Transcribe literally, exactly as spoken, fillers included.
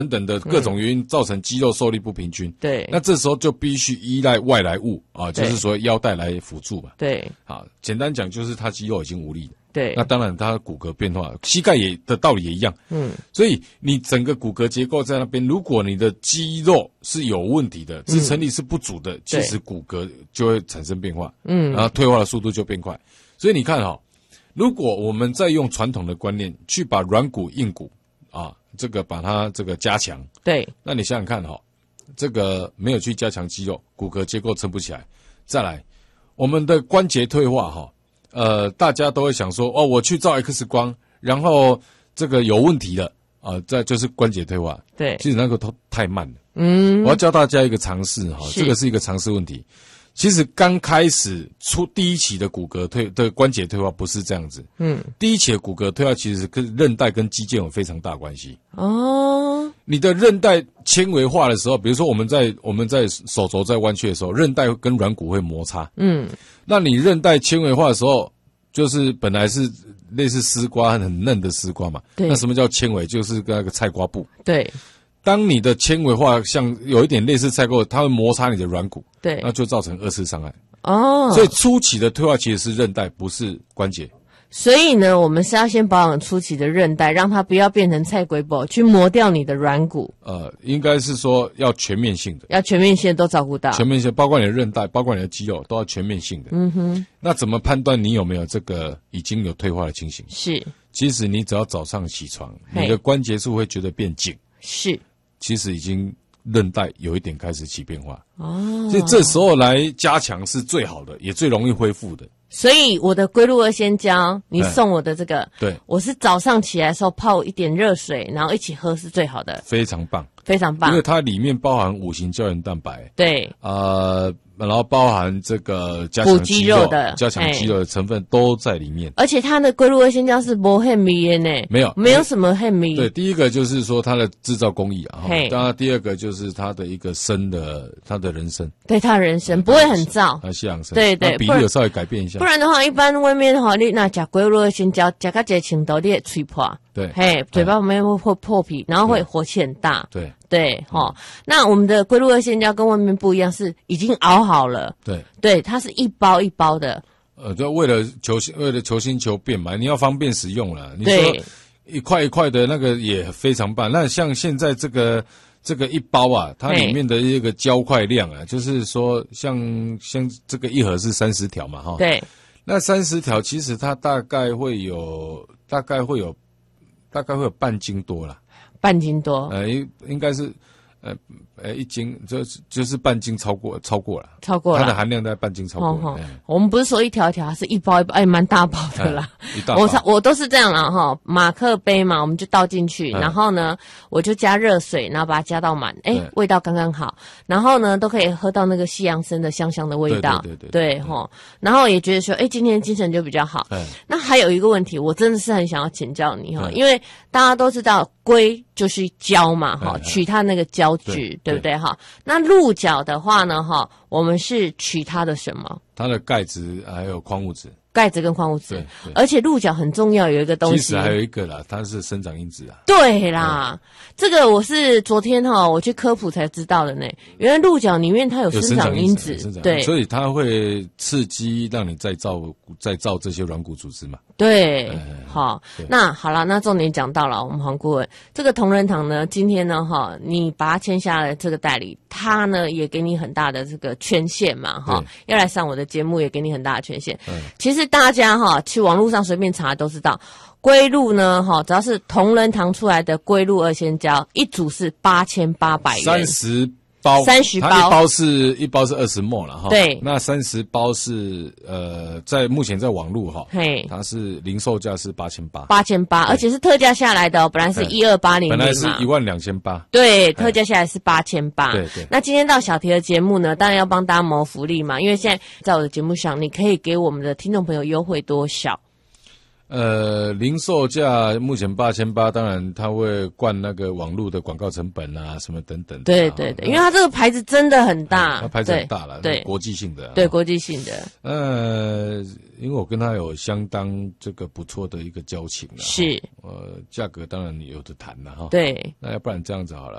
等等的各种原因造成肌肉受力不平均。 对， 那这时候就必须依赖外来物啊，就是说腰带来辅助嘛。 对， 好，简单讲就是他肌肉已经无力了。 对， 那当然他骨骼变化，膝盖也的道理也一样。嗯，所以你整个骨骼结构在那边，如果你的肌肉是有问题的，支撑力是不足的，嗯、其实骨骼就会产生变化。嗯，然后退化的速度就变快。所以你看哈、哦，如果我们再用传统的观念去把软骨硬骨啊，这个把它这个加强， 对， 那你想想看哈、哦，这个没有去加强肌肉，骨骼结构撑不起来。再来，我们的关节退化哈、哦。呃，大家都会想说，哦，我去照 X 光，然后这个有问题了啊、呃，这就是关节退化。 对， 其实那个都太慢了。 嗯， 我要教大家一个常识哈，这个是一个常识问题。其实刚开始出第一期的骨骼退的关节退化不是这样子。嗯，第一期的骨骼退化其实跟韧带跟肌腱有非常大关系。哦，你的韧带纤维化的时候，比如说我们在我们在手肘在弯曲的时候，韧带跟软骨会摩擦。嗯，那你韧带纤维化的时候，就是本来是类似丝瓜很嫩的丝瓜嘛。对。那什么叫纤维？就是那个菜瓜布。对。当你的纤维化像有一点类似菜瓜，它会摩擦你的软骨，对，那就造成二次伤害。哦，所以初期的退化其实是韧带，不是关节。 所以呢，我们是要先保养初期的韧带，让它不要变成菜龟布，去磨掉你的软骨。 呃，应该是说要全面性的， 要全面性都照顾到， 全面性包括你的韧带，包括你的肌肉，都要全面性的。嗯哼。那怎么判断你有没有这个已经有退化的情形？是，其实你只要早上起床，你的关节处会觉得变紧。是。其实已经韧带有一点开始起变化哦，所以这时候来加强是最好的，也最容易恢复的。 所以我的龟鹿二仙胶，你送我的这个，对，我是早上起来的时候泡一点热水，然后一起喝是最好的， 非常棒， 非常棒， 因为它里面包含五型胶原蛋白， 对， 呃。然后包含这个加强肌肉的、加强肌肉的成分都在里面， 而且它的龟鹿二仙胶是不很迷的呢， 没有没有什么很迷。 对，第一个就是说它的制造工艺啊，当然第二个就是它的一个生的它的人参， 对它人参不会很燥， 它西洋参， 对对， 比例有稍微改变一下， 不然的话，一般外面的话，你那吃龟鹿二仙胶，吃到这程度，你会吹破。 对， 嘿，嘴巴里面会会破皮，然后会火气很大。 对对，哈、嗯，那我们的龟鹿二仙胶跟外面不一样，是已经熬好了。 对对，它是一包一包的。 呃，就为了求为了求新求变嘛，你要方便使用啦。你说一块一块的那个也非常棒。那像现在这个这个一包啊，它里面的一个胶块量啊，就是说像像这个一盒是三十条嘛，哈。对。那三十条其实它大概会有大概会有。大概会有半斤多啦， 半斤多， 呃，应应该是，呃，呃，一斤就是就是半斤超过超过了， 超过了， 它的含量在半斤超过了。哦哎、我们不是说一条一条，是一包一包，哎，蛮大包的啦。哎、一大包我我都是这样啦哈，马克杯嘛，我们就倒进去，哎、然后呢，我就加热水，然后把它加到满，哎，味道刚刚好，然后呢，都可以喝到那个西洋参的香香的味道， 对对对对， 对哈，然后也觉得说，哎，今天精神就比较好。哎、那还有一个问题，我真的是很想要请教你哈，因为大家都知道龟就是胶嘛哈，取它那个胶质，对不对哈？那鹿角的话呢哈，我们是取它的什么？ 它的钙质还有矿物质。 钙质跟矿物质，而且鹿角很重要，有一个东西， 其实还有一个啦，它是生长因子啊。 对啦，这个我是昨天哈我去科普才知道的呢。原来鹿角里面它有生长因子， 对，所以它会刺激让你再造再造这些软骨组织嘛。 对，好，那好了，那重点讲到了，我们黄顾问这个同仁堂呢，今天呢哈，你把它签下了这个代理，他呢也给你很大的这个权限嘛哈，要来上我的节目也给你很大的权限。其实。大家哈去网络上随便查都知道，龟鹿呢哈，只要是同仁堂出来的龟鹿二仙胶，一组是八千八百元， 三十包， 三十包， 它一包是一包是二十沫了哈。 对， 那三十包是呃，在目前在网络哈，嘿，它是零售价是八千八， 八千八，而且是特价下来的哦，本来是一二八零零嘛， 本来是一万两千八， 对，特价下来是八千八， 对对。 那今天到小提的节目呢，当然要帮大家谋福利嘛，因为现在在我的节目上，你可以给我们的听众朋友优惠多少？ 呃，零售价目前八千八，当然它会灌那个网络的广告成本啊，什么等等的。 对对对，因为它这个牌子真的很大， 它牌子很大了， 对， 国际性的， 对国际性的。 呃，因为我跟他有相当这个不错的一个交情了， 是， 呃，价格当然有的谈了哈。 对， 那要不然这样子好了。